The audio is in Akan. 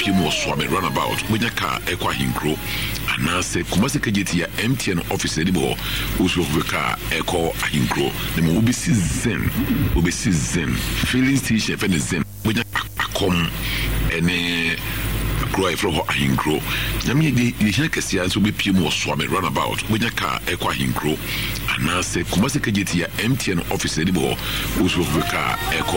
PM was swabbing runabout with a car equa hinkro and now say Kumasi Kajitia MTN office anymore who's with the car echo a hinkro the movie season will be season filling station and zen with a com and grow from a hinkro. Yami the Hekasians will be PM was swabbing runabout with a car equa hinkro and now say Kumasi Kajitia MTN office anymore who's with the car echo